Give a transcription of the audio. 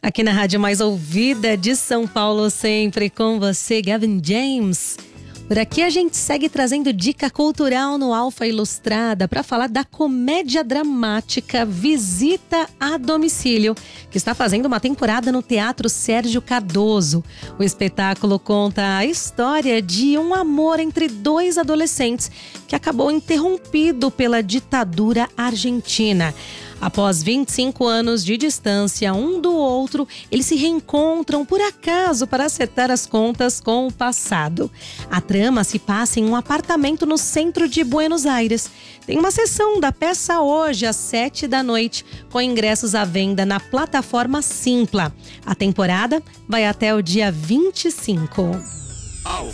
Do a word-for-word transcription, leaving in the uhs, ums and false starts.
Aqui na rádio mais ouvida de São Paulo, sempre com você, Gavin James. Por aqui a gente segue trazendo dica cultural no Alfa Ilustrada para falar da comédia dramática Visita a Domicílio, que está fazendo uma temporada no Teatro Sérgio Cardoso. O espetáculo conta a história de um amor entre dois adolescentes que acabou interrompido pela ditadura argentina. Após vinte e cinco anos de distância um do outro, eles se reencontram por acaso para acertar as contas com o passado. A trama se passa em um apartamento no centro de Buenos Aires. Tem uma sessão da peça hoje às sete da noite, com ingressos à venda na plataforma Simpla. A temporada vai até o dia vinte e cinco. Alfa.